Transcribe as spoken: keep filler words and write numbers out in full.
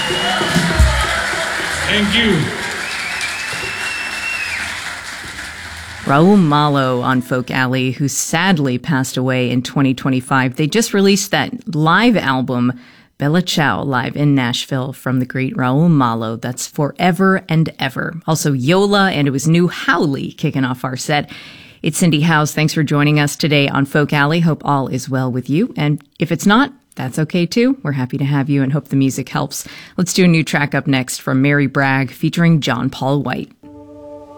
Thank you. Raul Malo on Folk Alley, who sadly passed away in twenty twenty-five. They just released that live album, Bella Ciao, live in Nashville from the great Raul Malo. That's Forever and Ever. Also Yola, and it was New Howley kicking off our set. It's Cindy Howes. Thanks for joining us today on Folk Alley. Hope all is well with you. And if it's not, that's okay too. We're happy to have you and hope the music helps. Let's do a new track up next from Mary Bragg featuring John Paul White.